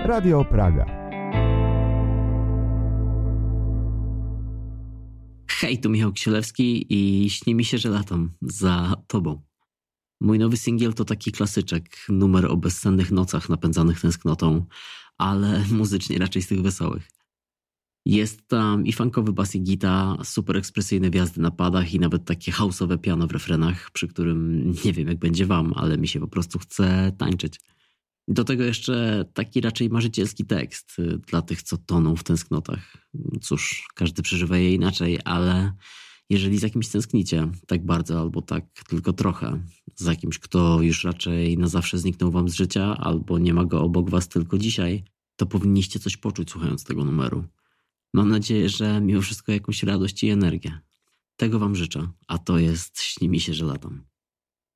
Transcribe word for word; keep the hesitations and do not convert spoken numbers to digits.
Radio Praga. Hej, tu Michał Kisielewski i śni mi się, że latam za tobą. Mój nowy singiel to taki klasyczek, numer o bezsennych nocach napędzanych tęsknotą, ale muzycznie raczej z tych wesołych. Jest tam i funkowy bas i gita, super ekspresyjne wjazdy na padach i nawet takie house'owe piano w refrenach, przy którym nie wiem jak będzie wam, ale mi się po prostu chce tańczyć. Do tego jeszcze taki raczej marzycielski tekst dla tych, co toną w tęsknotach. Cóż, każdy przeżywa je inaczej, ale jeżeli za kimś tęsknicie tak bardzo albo tak tylko trochę, za kimś, kto już raczej na zawsze zniknął wam z życia albo nie ma go obok was tylko dzisiaj, to powinniście coś poczuć słuchając tego numeru. Mam nadzieję, że mimo wszystko jakąś radość i energię. Tego wam życzę, a to jest Śni mi się, że latam.